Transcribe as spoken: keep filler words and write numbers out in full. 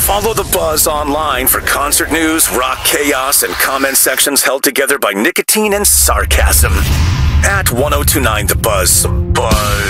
Follow The Buzz online for concert news, rock chaos, and comment sections held together by nicotine and sarcasm. At ten twenty-nine The Buzz. Buzz.